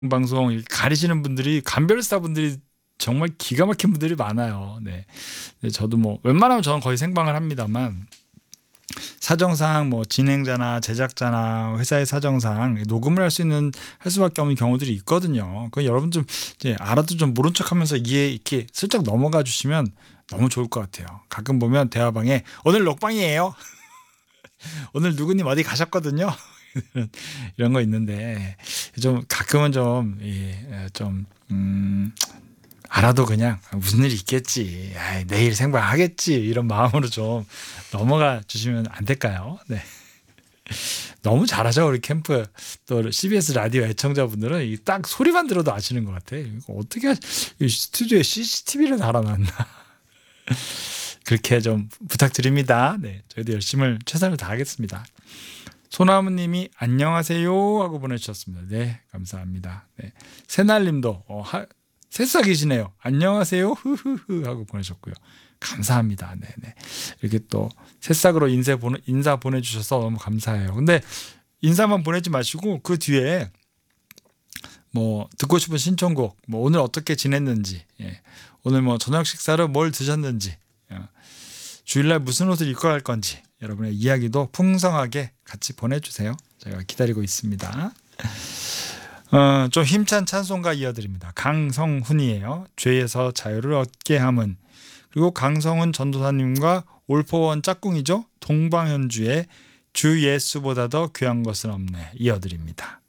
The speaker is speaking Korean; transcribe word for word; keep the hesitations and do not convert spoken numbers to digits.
방송 이 가리시는 분들이 감별사 분들이 정말 기가 막힌 분들이 많아요. 네. 네 저도 뭐 웬만하면 저는 거의 생방을 합니다만 사정상 뭐 진행자나 제작자나 회사의 사정상 녹음을 할 수 있는 할 수밖에 없는 경우들이 있거든요. 그 여러분 좀 이제 알아도 좀 모른 척하면서 이해 이렇게 슬쩍 넘어가 주시면 너무 좋을 것 같아요. 가끔 보면 대화방에 "오늘 녹방이에요." "오늘 누구님 어디 가셨거든요." 이런 거 있는데 좀 가끔은 좀 예 좀 음 알아도 그냥 '무슨 일이 있겠지. 아이 내일 생방하겠지.' 이런 마음으로 좀 넘어가 주시면 안 될까요? 네. 너무 잘하죠. 우리 캠프 또 씨비에스 라디오 애청자분들은 이 딱 소리만 들어도 아시는 것 같아. 이거 어떻게 하 이 스튜디오에 씨씨티비를 달아 놨나. 그렇게 좀 부탁드립니다. 네. 저희도 열심을 최선을 다하겠습니다. 소나무 님이 "안녕하세요." 하고 보내주셨습니다. 네. 감사합니다. 네. 새날 님도 어 하 새싹이시네요. "안녕하세요. 흐흐흐." 하고 보내셨고요. 감사합니다. 네네. 이렇게 또 새싹으로 인쇄 보내 인사 보내주셔서 너무 감사해요. 근데 인사만 보내지 마시고 그 뒤에 뭐 듣고 싶은 신청곡, 뭐 오늘 어떻게 지냈는지, 예. 오늘 뭐 저녁 식사로 뭘 드셨는지, 어 주일날 무슨 옷을 입고 갈 건지 여러분의 이야기도 풍성하게 같이 보내주세요. 제가 기다리고 있습니다. 어 좀 힘찬 찬송가 이어드립니다. 강성훈이에요. 죄에서 자유를 얻게 함은. 그리고 강성훈 전도사님과 올포원 짝꿍이죠. 동방현주의 주 예수보다 더 귀한 것은 없네 이어드립니다.